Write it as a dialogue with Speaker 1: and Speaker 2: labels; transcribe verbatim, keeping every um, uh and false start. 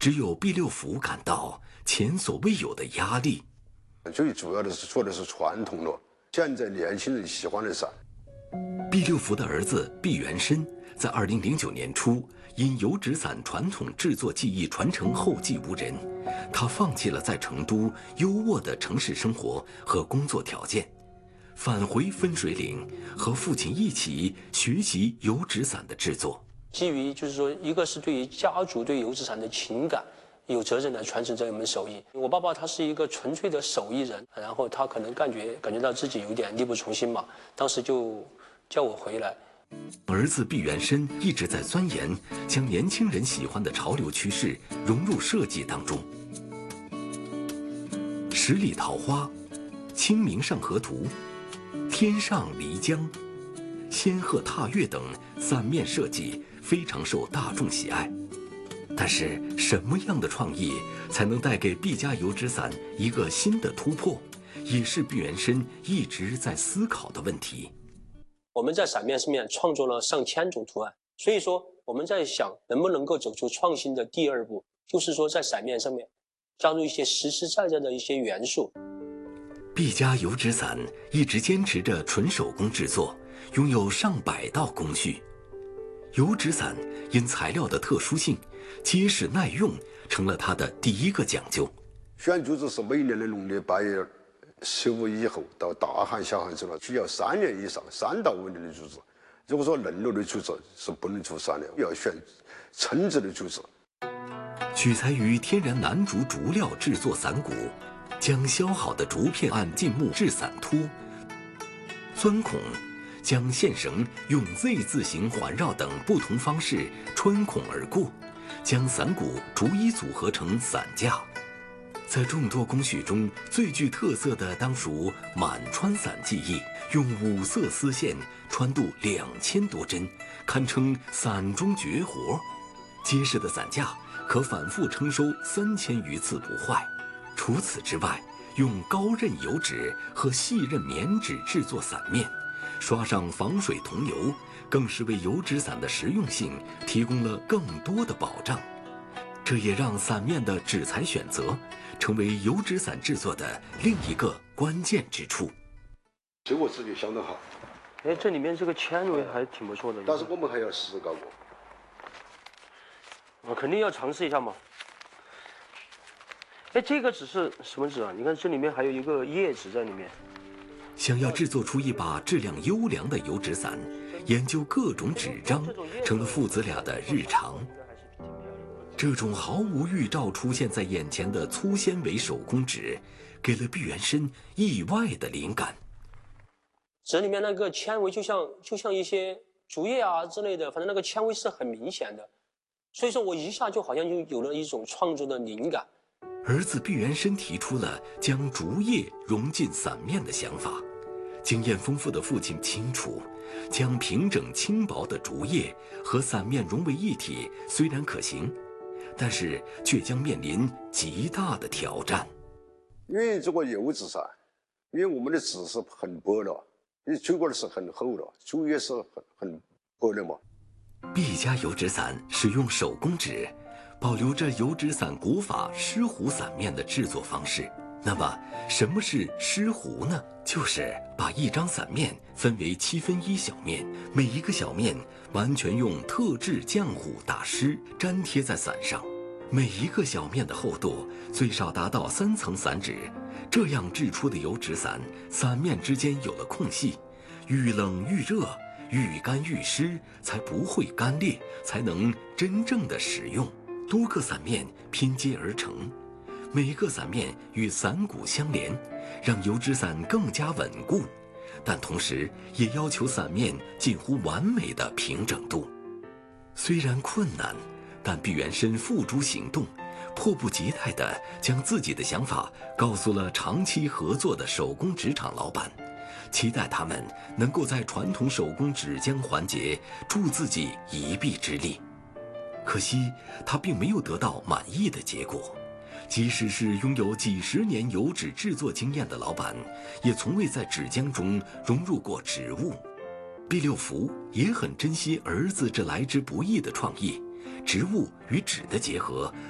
Speaker 1: 只有毕六福感到前所未有的压力。
Speaker 2: 最主要的是做的是传统的，现在年轻人喜欢的伞。
Speaker 1: 毕六福的儿子毕元申在二零零九年初因油纸伞传统制作技艺传承后继无人，他放弃了在成都优渥的城市生活和工作条件，返回分水岭，和父亲一起学习油纸伞的制作。
Speaker 3: 基于就是说，一个是对于家族对油纸伞的情感，有责任来传承这一门手艺。我爸爸他是一个纯粹的手艺人，然后他可能感觉感觉到自己有点力不从心嘛，当时就叫我回来。
Speaker 1: 儿子毕元申一直在钻研将年轻人喜欢的潮流趋势融入设计当中。十里桃花、清明上河图、天上漓江、仙鹤踏月等伞面设计非常受大众喜爱。但是什么样的创意才能带给毕家油纸伞一个新的突破，也是毕元申一直在思考的问题。
Speaker 3: 我们在伞面上面创作了上千种图案，所以说我们在想能不能够走出创新的第二步，就是说在伞面上面加入一些实实在在的一些元素。
Speaker 1: 毕家油纸伞一直坚持着纯手工制作，拥有上百道工序。油纸伞因材料的特殊性，结实耐用成了它的第一个讲究。
Speaker 2: 选竹子是每年的农历八月十五以后到大寒小寒之了，需要三年以上三到五年的竹子。如果说嫩了的竹子是不能做伞的，要选称制的竹子。
Speaker 1: 取材于天然楠竹竹料制作伞骨，将削好的竹片按进木制伞托，钻孔，将线绳用 Z 字形环绕等不同方式穿孔而过，将伞骨逐一组合成伞架。在众多工序中，最具特色的当属满穿伞技艺，用五色丝线穿度两千多针，堪称伞中绝活。结实的伞架可反复称收三千余次不坏。除此之外，用高韧油纸和细韧棉纸制作伞面，刷上防水桐油，更是为油纸伞的实用性提供了更多的保障。这也让伞面的纸材选择成为油纸伞制作的另一个关键之处。
Speaker 2: 这个质地相当好，
Speaker 3: 哎，这里面这个纤维还挺不错的。
Speaker 2: 但是我们还要试搞过。
Speaker 3: 我肯定要尝试一下嘛。哎，这个纸是什么纸啊？你看这里面还有一个叶纸在里面。
Speaker 1: 想要制作出一把质量优良的油纸伞，研究各种纸张成了父子俩的日常。这种毫无预兆出现在眼前的粗纤维手工纸，给了毕元申意外的灵感。
Speaker 3: 纸里面那个纤维就像就像一些竹叶啊之类的，反正那个纤维是很明显的，所以说我一下就好像就有了一种创作的灵感。
Speaker 1: 儿子毕元申提出了将竹叶融进伞面的想法。经验丰富的父亲清楚，将平整轻薄的竹叶和伞面融为一体虽然可行，但是却将面临极大的挑战。
Speaker 2: 因为这个油纸伞，因为我们的纸是很薄的，因为竹管是很厚的，竹叶是很很薄的嘛。
Speaker 1: 毕家油纸伞使用手工纸，保留着油纸伞古法湿糊伞面的制作方式。那么什么是湿糊呢？就是把一张伞面分为七分一小面，每一个小面完全用特制浆糊打湿，粘贴在伞上。每一个小面的厚度最少达到三层伞纸，这样制出的油纸伞，伞面之间有了空隙，遇冷遇热，遇干遇湿，才不会干裂，才能真正的使用。多个伞面拼接而成，每个伞面与伞骨相连，让油纸伞更加稳固，但同时也要求伞面近乎完美的平整度。虽然困难，但毕元申付诸行动，迫不及待地将自己的想法告诉了长期合作的手工纸厂老板，期待他们能够在传统手工纸浆环节助自己一臂之力。可惜他并没有得到满意的结果，即使是拥有几十年油纸制作经验的老板，也从未在纸浆中融入过植物。毕六福也很珍惜儿子这来之不易的创意，植物与纸的结合